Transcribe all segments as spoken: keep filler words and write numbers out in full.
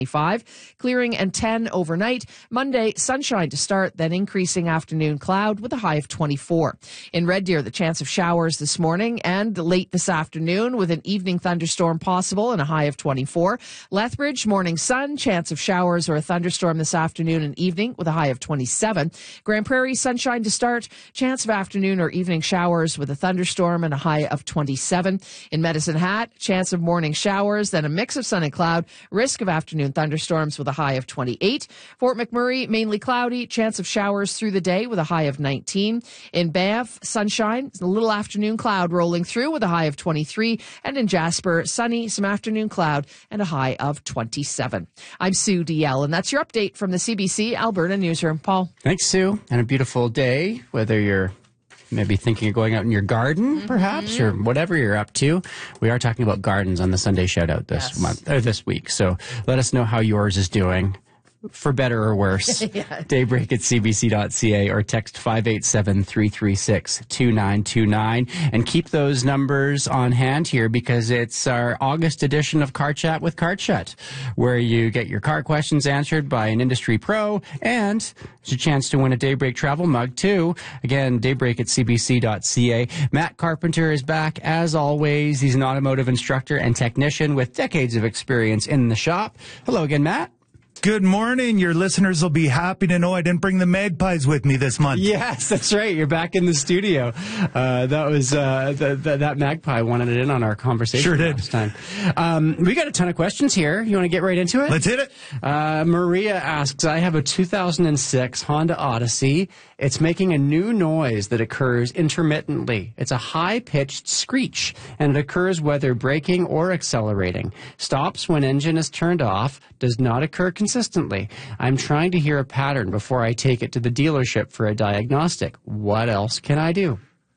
five, clearing and ten overnight. Monday, sunshine to start, then increasing afternoon cloud with a high of twenty-four. In Red Deer, the chance of showers this morning and late this afternoon with an evening thunderstorm possible and a high of twenty-four. Lethbridge, morning sun, chance of showers or a thunderstorm this afternoon and evening with a high of twenty-seven. Grand Prairie, sunshine to start, chance of afternoon or evening showers with a thunderstorm and a high of twenty-seven. In Medicine Hat, chance of morning showers, then a mix of sun and cloud, risk of afternoon thunderstorms with a high of twenty-eight. Fort McMurray, mainly cloudy, chance of showers through the day with a high of nineteen. In Banff, sunshine, a little afternoon cloud rolling through with a high of twenty-three. And in Jasper, sunny, some afternoon cloud and a high of twenty-seven. I'm Sue D L, and that's your update from the C B C Alberta Newsroom. Paul. Thanks, Sue. And a beautiful day, whether you're maybe thinking of going out in your garden, mm-hmm. perhaps, or whatever you're up to. We are talking about gardens on the Sunday Shoutout this yes. month, or this week. So let us know how yours is doing, for better or worse. yeah. Daybreak at c b c dot c a or text five eight seven, three three six, two nine two nine. And keep those numbers on hand here because it's our August edition of Car Chat with CarChut, where you get your car questions answered by an industry pro, and there's a chance to win a Daybreak travel mug, too. Again, daybreak at c b c dot c a. Matt Carpenter is back, as always. He's an automotive instructor and technician with decades of experience in the shop. Hello again, Matt. Good morning. Your listeners will be happy to know I didn't bring the Magpies with me this month. Yes, that's right. You're back in the studio. Uh, that was uh, the, the, that Magpie wanted it in on our conversation sure did. last time. Um, we got a ton of questions here. You want to get right into it? Let's hit it. Uh, Maria asks, I have a two thousand six Honda Odyssey. It's making a new noise that occurs intermittently. It's a high-pitched screech, and it occurs whether braking or accelerating. Stops when engine is turned off, does not occur consistently. I'm trying to hear a pattern before I take it to the dealership for a diagnostic. What else can I do?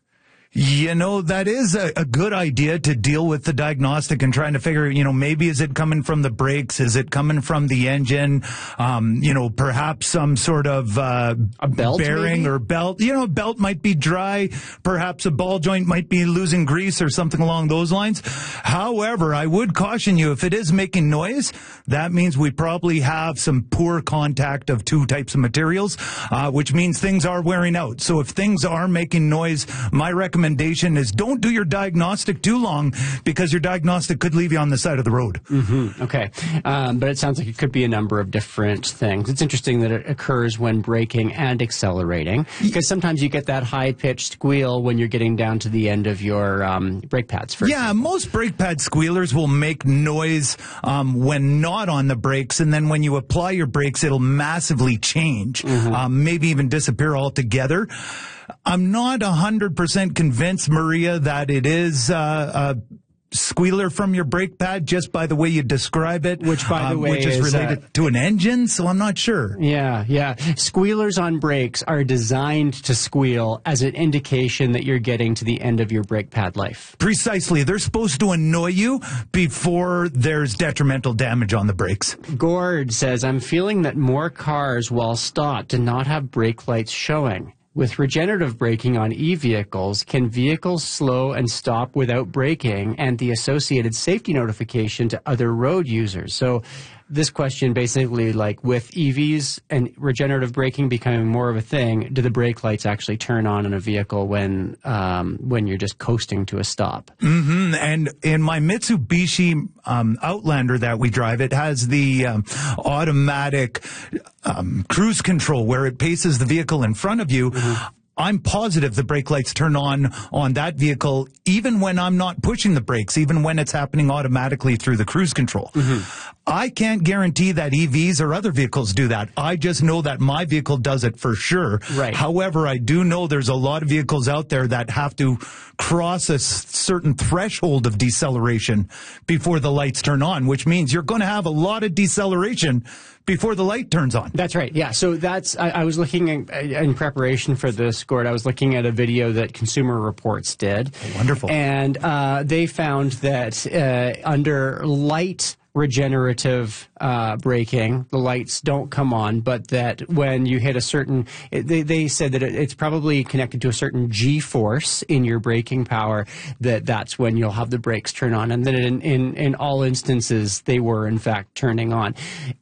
You know, that is a, a good idea to deal with the diagnostic and trying to figure, you know, maybe is it coming from the brakes? Is it coming from the engine? Um, you know, perhaps some sort of uh, a belt bearing maybe? or belt. You know, a belt might be dry. Perhaps a ball joint might be losing grease or something along those lines. However, I would caution you, if it is making noise, that means we probably have some poor contact of two types of materials, uh, which means things are wearing out. So if things are making noise, my recommendation Recommendation is don't do your diagnostic too long because your diagnostic could leave you on the side of the road. Mm-hmm. Okay. Um, but it sounds like it could be a number of different things. It's interesting that it occurs when braking and accelerating because sometimes you get that high-pitched squeal when you're getting down to the end of your um, brake pads. For yeah, example. Most brake pad squealers will make noise um, when not on the brakes, and then when you apply your brakes, it'll massively change, mm-hmm. um, maybe even disappear altogether. I'm not one hundred percent convinced, Maria, that it is uh, a squealer from your brake pad just by the way you describe it. Which, by the um, way, which is, is related uh, to an engine, so I'm not sure. Yeah, yeah. Squealers on brakes are designed to squeal as an indication that you're getting to the end of your brake pad life. Precisely. They're supposed to annoy you before there's detrimental damage on the brakes. Gord says, I'm feeling that more cars while stopped do not have brake lights showing. With regenerative braking on e-vehicles, can vehicles slow and stop without braking and the associated safety notification to other road users? So this question basically, like with E Vs and regenerative braking becoming more of a thing, do the brake lights actually turn on in a vehicle when um, when you're just coasting to a stop? Mm-hmm. And in my Mitsubishi um, Outlander that we drive, it has the um, automatic um, cruise control where it paces the vehicle in front of you. Mm-hmm. I'm positive the brake lights turn on on that vehicle even when I'm not pushing the brakes, even when it's happening automatically through the cruise control. Mm-hmm. I can't guarantee that E Vs or other vehicles do that. I just know that my vehicle does it for sure. Right. However, I do know there's a lot of vehicles out there that have to cross a certain threshold of deceleration before the lights turn on, which means you're going to have a lot of deceleration before the light turns on. That's right. Yeah. So that's, I, I was looking in, in preparation for this, Gord, I was looking at a video that Consumer Reports did. Oh, wonderful. And uh, they found that uh, under light regenerative uh, braking, the lights don't come on, but that when you hit a certain, it, they, they said that it, it's probably connected to a certain G-force in your braking power, that that's when you'll have the brakes turn on. And then in, in, in all instances, they were in fact turning on.